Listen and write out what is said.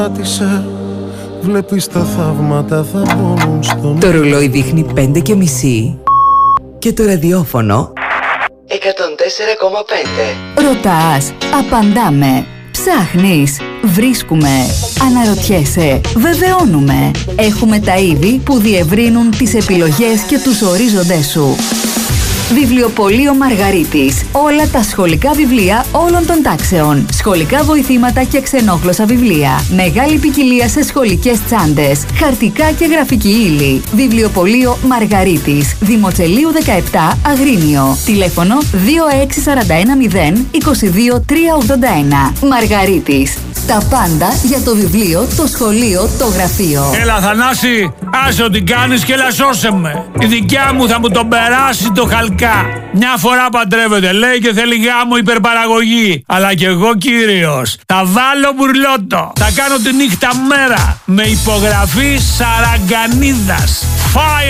Βλέπεις τα θαύματα θα πόνουν στον... Το ρολόι δείχνει 5:30 και το ραδιόφωνο 104,5. Ρωτάς, απαντάμε. Ψάχνεις, βρίσκουμε. Αναρωτιέσαι, βεβαιώνουμε. Έχουμε τα είδη που διευρύνουν τις επιλογές και τους ορίζοντές σου. Βιβλιοπωλείο Μαργαρίτης. Όλα τα σχολικά βιβλία όλων των τάξεων. Σχολικά βοηθήματα και ξενόγλωσσα βιβλία. Μεγάλη ποικιλία σε σχολικές τσάντες. Χαρτικά και γραφική ύλη. Βιβλιοπωλείο Μαργαρίτης. Δημοτσελείου 17 Αγρίνιο. Τηλέφωνο 26410 22 381. Μαργαρίτης. Τα πάντα για το βιβλίο, το σχολείο, το γραφείο. Έλα Θανάση, άσε ό,τι κάνεις και έλα σώσε με. Η δικιά μου θα μου τον περάσει το χαλκά. Μια φορά παντρεύεται λέει και θέλει γάμο υπερπαραγωγή. Αλλά κι εγώ κύριος θα βάλω μπουρλότο. Θα κάνω τη νύχτα μέρα με υπογραφή Σαραγκανίδας. Fire!